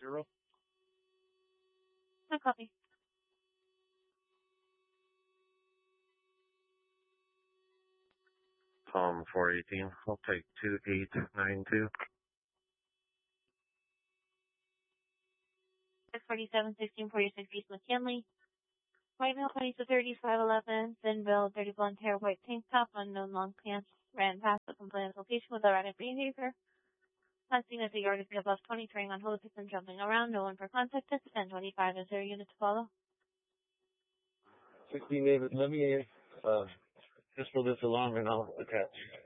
No copy. Tom 418. I'll take 2892. 647, 1646 East McKinley. White male 2230, 511, thin build, dirty blonde hair, white tank top, unknown long pants, ran past the complainant's location with erratic behavior. Last seen at the yard is above 20, turning on hoses and jumping around. No one for contact. 1025. Is there a unit to follow? 16 David, let me, just for this alarm and I'll attach.